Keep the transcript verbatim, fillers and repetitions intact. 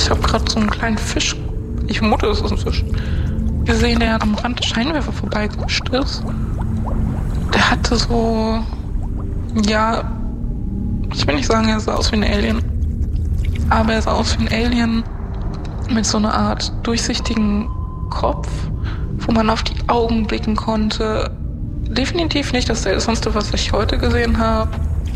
Ich habe gerade so einen kleinen Fisch, ich vermute, es ist ein Fisch, gesehen, der am Rand des Scheinwerfer vorbeigewischt ist. Der hatte so, ja, ich will nicht sagen, er sah aus wie ein Alien, aber er sah aus wie ein Alien mit so einer Art durchsichtigen Kopf, wo man auf die Augen blicken konnte. Definitiv nicht das Seltsamste, was ich heute gesehen habe.